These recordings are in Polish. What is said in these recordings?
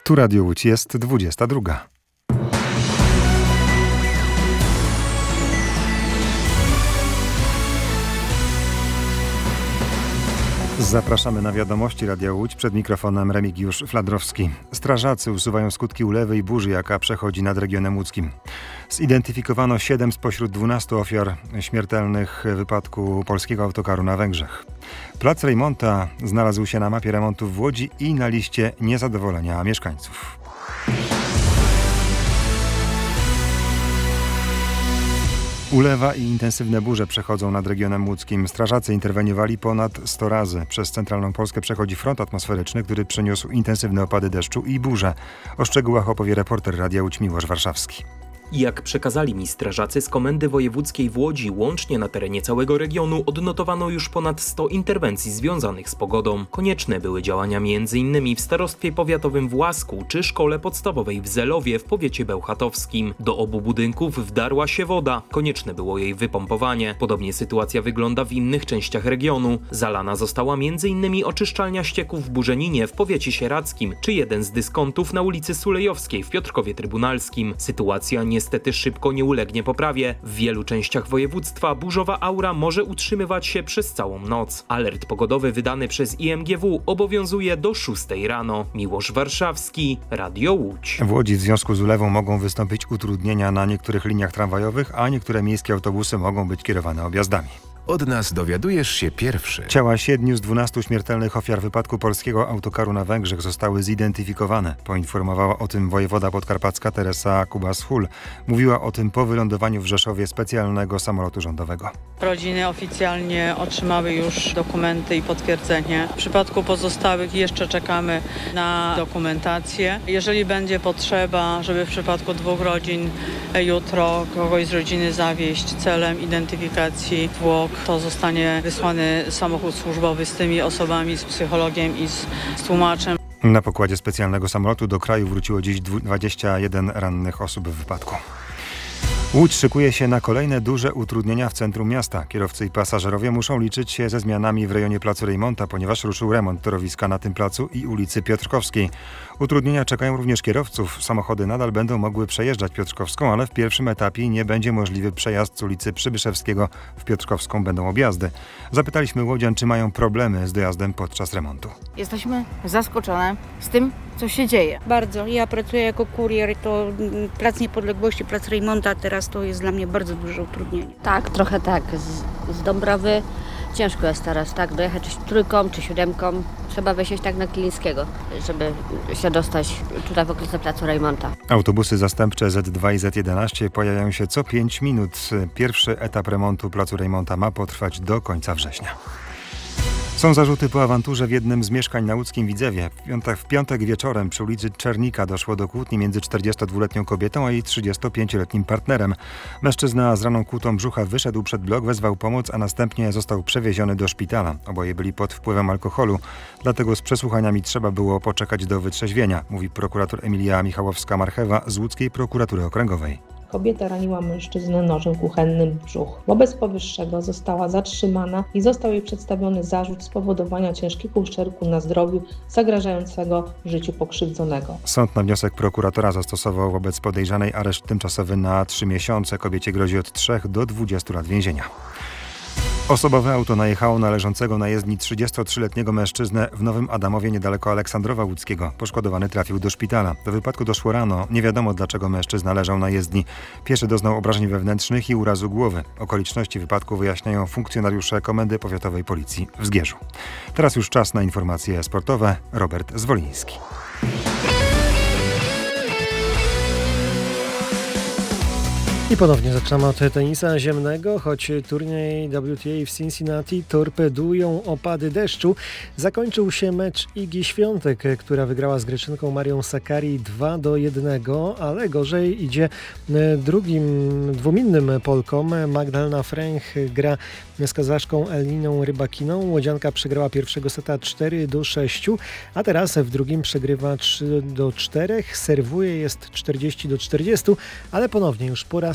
Tu Radio Łódź, jest 22. Zapraszamy na wiadomości Radia Łódź, przed mikrofonem Remigiusz Fladrowski. Strażacy usuwają skutki ulewy i burzy, jaka przechodzi nad regionem łódzkim. Zidentyfikowano 7 spośród 12 ofiar śmiertelnych w wypadku polskiego autokaru na Węgrzech. Plac Rejmonta znalazł się na mapie remontów w Łodzi i na liście niezadowolenia mieszkańców. Ulewa i intensywne burze przechodzą nad regionem łódzkim. Strażacy interweniowali ponad 100 razy. Przez centralną Polskę przechodzi front atmosferyczny, który przyniósł intensywne opady deszczu i burze. O szczegółach opowie reporter Radia Łódź Miłosz Warszawski. Jak przekazali mi strażacy z Komendy Wojewódzkiej w Łodzi, łącznie na terenie całego regionu odnotowano już ponad 100 interwencji związanych z pogodą. Konieczne były działania m.in. w starostwie powiatowym w Łasku czy szkole podstawowej w Zelowie w powiecie bełchatowskim. Do obu budynków wdarła się woda. Konieczne było jej wypompowanie. Podobnie sytuacja wygląda w innych częściach regionu. Zalana została m.in. oczyszczalnia ścieków w Burzeninie w powiecie sieradzkim czy jeden z dyskontów na ulicy Sulejowskiej w Piotrkowie Trybunalskim. Sytuacja niestety szybko nie ulegnie poprawie. W wielu częściach województwa burzowa aura może utrzymywać się przez całą noc. Alert pogodowy wydany przez IMGW obowiązuje do 6 rano. Miłosz Warszawski, Radio Łódź. W Łodzi w związku z ulewą mogą wystąpić utrudnienia na niektórych liniach tramwajowych, a niektóre miejskie autobusy mogą być kierowane objazdami. Od nas dowiadujesz się pierwszy. Ciała 7 z 12 śmiertelnych ofiar wypadku polskiego autokaru na Węgrzech zostały zidentyfikowane. Poinformowała o tym wojewoda podkarpacka Teresa Kubas-Hul. Mówiła o tym po wylądowaniu w Rzeszowie specjalnego samolotu rządowego. Rodziny oficjalnie otrzymały już dokumenty i potwierdzenie. W przypadku pozostałych jeszcze czekamy na dokumentację. Jeżeli będzie potrzeba, żeby w przypadku 2 rodzin jutro kogoś z rodziny zawieźć celem identyfikacji zwłok, to zostanie wysłany samochód służbowy z tymi osobami, z psychologiem i z tłumaczem. Na pokładzie specjalnego samolotu do kraju wróciło dziś 21 rannych osób w wypadku. Łódź szykuje się na kolejne duże utrudnienia w centrum miasta. Kierowcy i pasażerowie muszą liczyć się ze zmianami w rejonie placu Rejmonta, ponieważ ruszył remont torowiska na tym placu i ulicy Piotrkowskiej. Utrudnienia czekają również kierowców. Samochody nadal będą mogły przejeżdżać Piotrkowską, ale w pierwszym etapie nie będzie możliwy przejazd z ulicy Przybyszewskiego w Piotrkowską, będą objazdy. Zapytaliśmy łodzian, czy mają problemy z dojazdem podczas remontu. Jesteśmy zaskoczone z tym, co się dzieje. Bardzo. Ja pracuję jako kurier, to Plac Niepodległości, Plac Rejmonta, teraz to jest dla mnie bardzo duże utrudnienie. Tak, trochę tak. Z Dąbrowy ciężko jest teraz, tak, dojechać czy 3 czy 7. Trzeba wejść tak na Kilińskiego, żeby się dostać tutaj w okolicy Placu Rejmonta. Autobusy zastępcze Z2 i Z11 pojawiają się co 5 minut. Pierwszy etap remontu Placu Rejmonta ma potrwać do końca września. Są zarzuty po awanturze w jednym z mieszkań na łódzkim Widzewie. W piątek wieczorem przy ulicy Czernika doszło do kłótni między 42-letnią kobietą a jej 35-letnim partnerem. Mężczyzna z raną kłutą brzucha wyszedł przed blok, wezwał pomoc, a następnie został przewieziony do szpitala. Oboje byli pod wpływem alkoholu, dlatego z przesłuchaniami trzeba było poczekać do wytrzeźwienia, mówi prokurator Emilia Michałowska-Marchewa z Łódzkiej Prokuratury Okręgowej. Kobieta raniła mężczyznę nożem kuchennym w brzuch. Wobec powyższego została zatrzymana i został jej przedstawiony zarzut spowodowania ciężkiego uszczerbku na zdrowiu zagrażającego życiu pokrzywdzonego. Sąd na wniosek prokuratora zastosował wobec podejrzanej areszt tymczasowy na 3 miesiące. Kobiecie grozi od 3 do 20 lat więzienia. Osobowe auto najechało na leżącego na jezdni 33-letniego mężczyznę w Nowym Adamowie niedaleko Aleksandrowa Łódzkiego. Poszkodowany trafił do szpitala. Do wypadku doszło rano. Nie wiadomo, dlaczego mężczyzna leżał na jezdni. Pieszy doznał obrażeń wewnętrznych i urazu głowy. Okoliczności wypadku wyjaśniają funkcjonariusze Komendy Powiatowej Policji w Zgierzu. Teraz już czas na informacje sportowe. Robert Zwoliński. I ponownie zaczynamy od tenisa ziemnego, choć turniej WTA w Cincinnati torpedują opady deszczu. Zakończył się mecz Igi Świątek, która wygrała z Greczynką Marią Sakkari 2-1, ale gorzej idzie dwóm innym Polkom. Magdalena Fręch gra z Kazaszką Eliną Rybakiną. Łodzianka przegrała pierwszego seta 4-6, a teraz w drugim przegrywa 3-4. Serwuje, jest 40-40, ale ponownie już po raz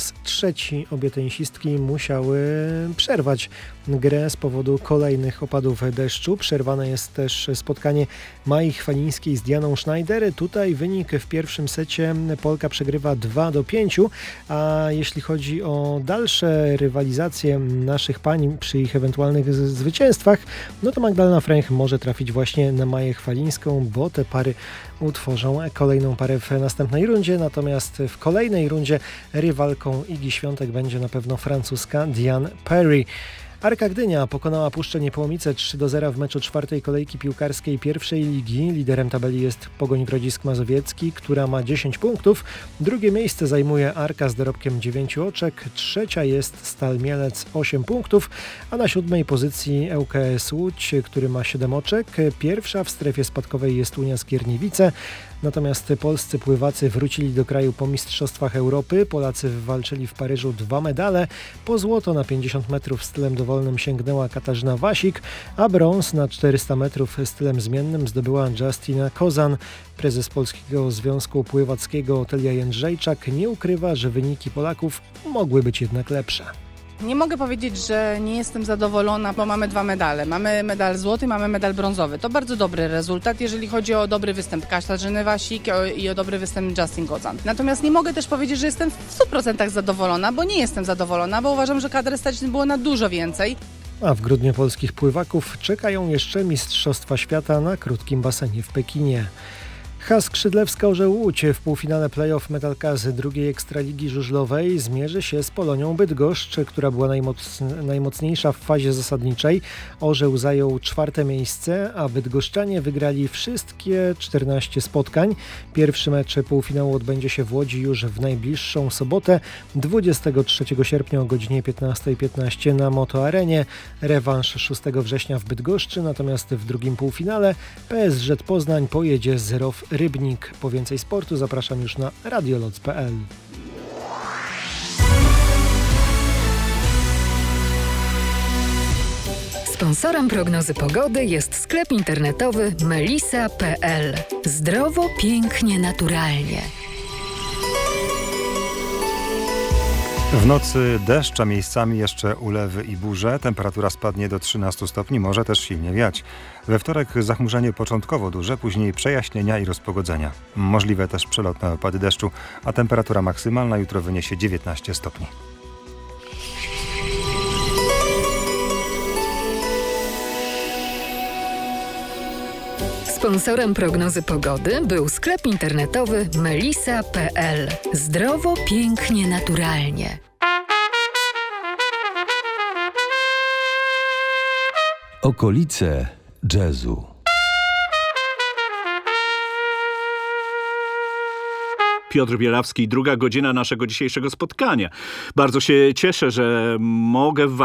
raz trzeci. Obie tenisistki musiały przerwać grę z powodu kolejnych opadów deszczu. Przerwane jest też spotkanie Mai Chwalińskiej z Dianą Schneider. Tutaj wynik w pierwszym secie Polka przegrywa 2-5, a jeśli chodzi o dalsze rywalizacje naszych pań przy ich ewentualnych zwycięstwach, no to Magdalena Fręch może trafić właśnie na Maję Chwalińską, bo te pary utworzą kolejną parę w następnej rundzie, natomiast w kolejnej rundzie rywalką Igi Świątek będzie na pewno francuska Diane Parry. Arka Gdynia pokonała Puszczę Niepołomice 3-0 w meczu czwartej kolejki piłkarskiej pierwszej ligi. Liderem tabeli jest Pogoń Grodzisk Mazowiecki, która ma 10 punktów. Drugie miejsce zajmuje Arka z dorobkiem 9 oczek. Trzecia jest Stal Mielec 8 punktów, a na 7. pozycji ŁKS Łódź, który ma 7 oczek. Pierwsza w strefie spadkowej jest Unia Skierniewice. Natomiast polscy pływacy wrócili do kraju po Mistrzostwach Europy. Polacy wywalczyli w Paryżu 2 medale. Po złoto na 50 metrów stylem dowolnym sięgnęła Katarzyna Wasik, a brąz na 400 metrów stylem zmiennym zdobyła Justyna Kozan. Prezes Polskiego Związku Pływackiego Otelia Jędrzejczak nie ukrywa, że wyniki Polaków mogły być jednak lepsze. Nie mogę powiedzieć, że nie jestem zadowolona, bo mamy 2 medale. Mamy medal złoty, mamy medal brązowy. To bardzo dobry rezultat, jeżeli chodzi o dobry występ Katarzyny Wasik i o dobry występ Justin Kozan. Natomiast nie mogę też powiedzieć, że jestem w 100% zadowolona, bo nie jestem zadowolona, bo uważam, że kadry stać było na dużo więcej. A w grudniu polskich pływaków czekają jeszcze Mistrzostwa Świata na krótkim basenie w Pekinie. HAS Skrzydlewska Orzeł Łódź w półfinale play-off Metalcasy drugiej Ekstraligi Żużlowej zmierzy się z Polonią Bydgoszcz, która była najmocniejsza w fazie zasadniczej. Orzeł zajął 4. miejsce, a bydgoszczanie wygrali wszystkie 14 spotkań. Pierwszy mecz półfinału odbędzie się w Łodzi już w najbliższą sobotę, 23 sierpnia o godzinie 15:15 na Moto Arenie. Rewanż 6 września w Bydgoszczy, natomiast w drugim półfinale PSŻ Poznań pojedzie z Row Rybnik. Po więcej sportu zapraszam już na radioloc.pl. Sponsorem prognozy pogody jest sklep internetowy melisa.pl. Zdrowo, pięknie, naturalnie. W nocy deszcz, a miejscami jeszcze ulewy i burze. Temperatura spadnie do 13 stopni, może też silnie wiać. We wtorek zachmurzenie początkowo duże, później przejaśnienia i rozpogodzenia. Możliwe też przelotne opady deszczu, a temperatura maksymalna jutro wyniesie 19 stopni. Sponsorem prognozy pogody był sklep internetowy melisa.pl. Zdrowo, pięknie, naturalnie. Okolice jazzu. Piotr Bielawski, druga godzina naszego dzisiejszego spotkania. Bardzo się cieszę, że mogę